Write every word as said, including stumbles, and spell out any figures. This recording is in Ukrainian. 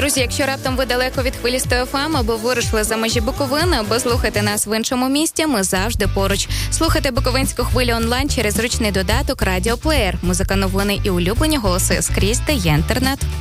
Друзі, якщо раптом ви далеко від хвилістої еф ем або вирушили за межі Буковини, або слухати нас в іншому місті, ми завжди поруч. Слухайте Буковинську хвилю онлайн через зручний додаток «Радіоплеєр». Музика, новини і улюблені голоси скрізь, де є інтернет.